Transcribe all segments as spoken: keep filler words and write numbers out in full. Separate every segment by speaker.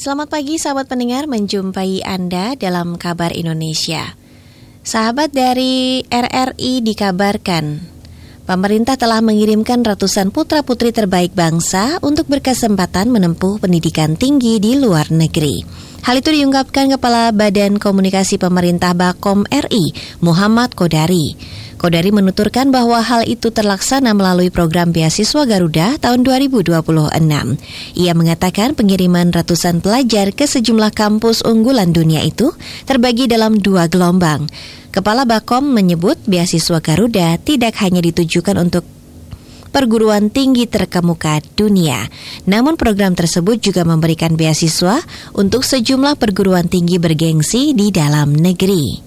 Speaker 1: Selamat pagi sahabat pendengar, menjumpai Anda dalam Kabar Indonesia. Sahabat dari R R I dikabarkan, pemerintah telah mengirimkan ratusan putra-putri terbaik bangsa untuk berkesempatan menempuh pendidikan tinggi di luar negeri. Hal itu diungkapkan Kepala Badan Komunikasi Pemerintah Bakom R I, Muhammad Kodari. Kodari menuturkan bahwa hal itu terlaksana melalui program beasiswa Garuda tahun dua ribu dua puluh enam. Ia mengatakan pengiriman ratusan pelajar ke sejumlah kampus unggulan dunia itu terbagi dalam dua gelombang. Kepala Bakom menyebut beasiswa Garuda tidak hanya ditujukan untuk perguruan tinggi terkemuka dunia, namun program tersebut juga memberikan beasiswa untuk sejumlah perguruan tinggi bergengsi di dalam negeri.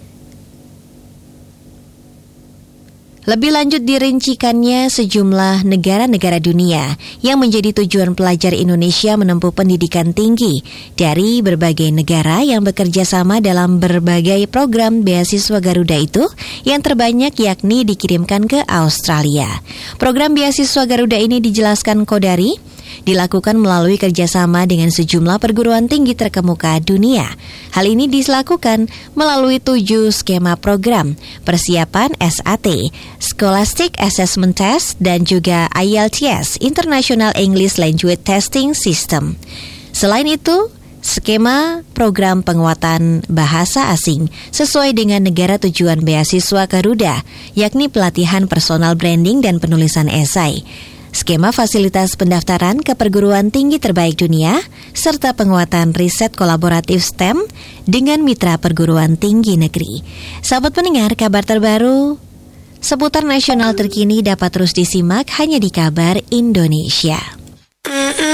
Speaker 1: Lebih lanjut dirincikannya sejumlah negara-negara dunia yang menjadi tujuan pelajar Indonesia menempuh pendidikan tinggi dari berbagai negara yang bekerja sama dalam berbagai program beasiswa Garuda itu yang terbanyak yakni dikirimkan ke Australia. Program beasiswa Garuda ini dijelaskan Kodari dilakukan melalui kerjasama dengan sejumlah perguruan tinggi terkemuka dunia. Hal ini dilakukan melalui tujuh skema program, persiapan S A T, Scholastic Assessment Test, dan juga I E L T S, International English Language Testing System. Selain itu, skema program penguatan bahasa asing sesuai dengan negara tujuan beasiswa Garuda, yakni pelatihan personal branding dan penulisan esai. Skema fasilitas pendaftaran ke perguruan tinggi terbaik dunia, serta penguatan riset kolaboratif S T E M dengan mitra perguruan tinggi negeri. Sahabat pendengar, kabar terbaru seputar nasional terkini dapat terus disimak hanya di Kabar Indonesia.